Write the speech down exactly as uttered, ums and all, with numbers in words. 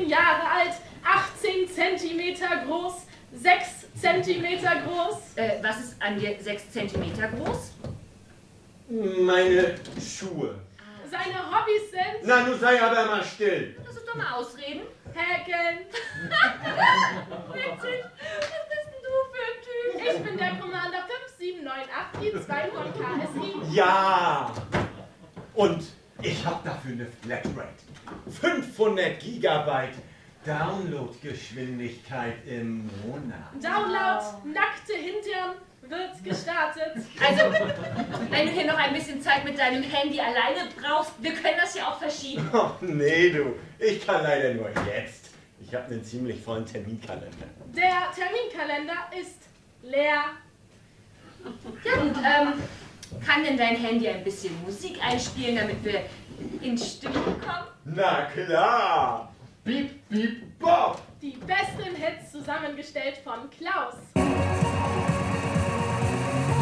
sieben Jahre alt, achtzehn Zentimeter groß, sechs Zentimeter groß. Äh, was ist an dir sechs Zentimeter groß? Meine Schuhe. Seine Hobbys sind... Na, du sei aber mal still. Lass uns doch mal ausreden. Häkeln. Witzig. Was bist denn du für ein Typ? Ich bin der Commander fünf sieben neun acht I zwei von K S I. Ja. Und ich hab dafür eine Flatrate. fünfhundert Gigabyte Downloadgeschwindigkeit im Monat. Download, nackte Hintern wird gestartet. Also, wenn du hier noch ein bisschen Zeit mit deinem Handy alleine brauchst, wir können das ja auch verschieben. Oh, nee, du. Ich kann leider nur jetzt. Ich habe einen ziemlich vollen Terminkalender. Der Terminkalender ist leer. Ja, und ähm, kann denn dein Handy ein bisschen Musik einspielen, damit wir in Stimmung kommen? Na klar. Piep, piep, bop. Die besten Hits zusammengestellt von Klaus.